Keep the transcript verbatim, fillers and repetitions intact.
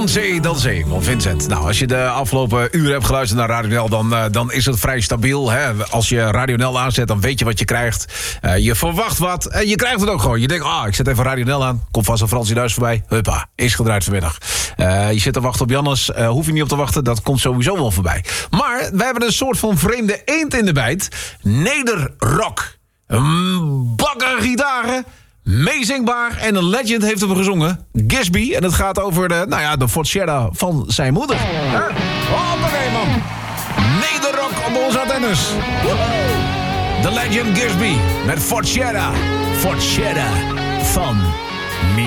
Dansé, dansé van Vincent. Nou, als je de afgelopen uren hebt geluisterd naar Radio Nel... dan, uh, dan is het vrij stabiel. Hè? Als je Radio Nel aanzet, dan weet je wat je krijgt. Uh, je verwacht wat en je krijgt het ook gewoon. Je denkt, ah, ik zet even Radio Nel aan. Komt vast een Fransie Duis voorbij. Huppa, is gedraaid vanmiddag. Uh, je zit te wachten op Jannes. Uh, hoef je niet op te wachten, dat komt sowieso wel voorbij. Maar we hebben een soort van vreemde eend in de bijt. Nederrock. Um, bakken gitaren... meezingbaar en een legend heeft hem gezongen. Gisby. En het gaat over de, nou ja, de Forchetta van zijn moeder. Hoppakee, man. Nederrock op onze antennes. De legend Gisby met Forchetta. Forchetta van